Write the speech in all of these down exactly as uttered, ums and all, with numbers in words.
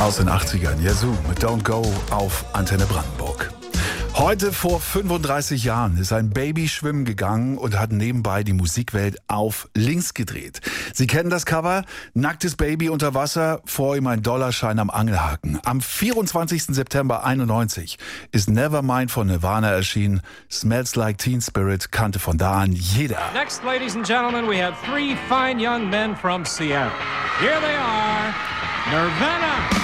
Aus den achtzigern, Yazoo mit Don't Go auf Antenne Brandenburg. Heute vor fünfunddreißig Jahren ist ein Baby schwimmen gegangen und hat nebenbei die Musikwelt auf links gedreht. Sie kennen das Cover? Nacktes Baby unter Wasser, vor ihm ein Dollarschein am Angelhaken. Am vierundzwanzigsten September einundneunzig ist Nevermind von Nirvana erschienen. Smells Like Teen Spirit kannte von da an jeder. Next, ladies and gentlemen, we have three fine young men from Seattle. Here they are, Nirvana.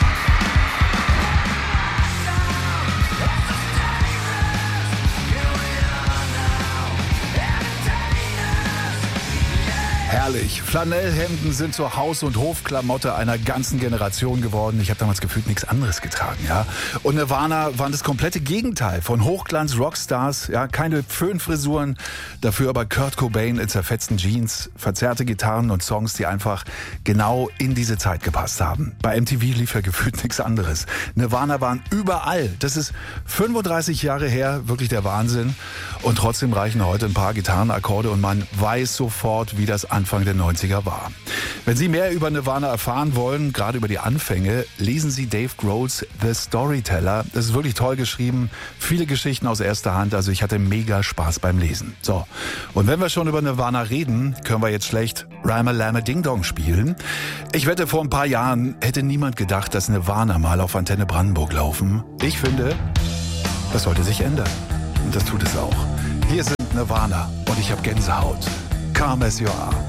Herrlich. Flanellhemden sind zur Haus- und Hofklamotte einer ganzen Generation geworden. Ich habe damals gefühlt nichts anderes getragen, ja. Und Nirvana waren das komplette Gegenteil von Hochglanz-Rockstars, ja, keine Föhnfrisuren, dafür aber Kurt Cobain in zerfetzten Jeans, verzerrte Gitarren und Songs, die einfach genau in diese Zeit gepasst haben. Bei M T V lief ja gefühlt nichts anderes. Nirvana waren überall. Das ist fünfunddreißig Jahre her, wirklich der Wahnsinn. Und trotzdem reichen heute ein paar Gitarrenakkorde und man weiß sofort, wie das Anfang der neunziger war. Wenn Sie mehr über Nirvana erfahren wollen, gerade über die Anfänge, lesen Sie Dave Grohl's The Storyteller. Das ist wirklich toll geschrieben, viele Geschichten aus erster Hand, also ich hatte mega Spaß beim Lesen. So, und wenn wir schon über Nirvana reden, können wir jetzt schlecht Rama Lama Ding Dong spielen. Ich wette, vor ein paar Jahren hätte niemand gedacht, dass Nirvana mal auf Antenne Brandenburg laufen. Ich finde, das sollte sich ändern. Und das tut es auch. Hier sind Nirvana und ich habe Gänsehaut. Calm as you are.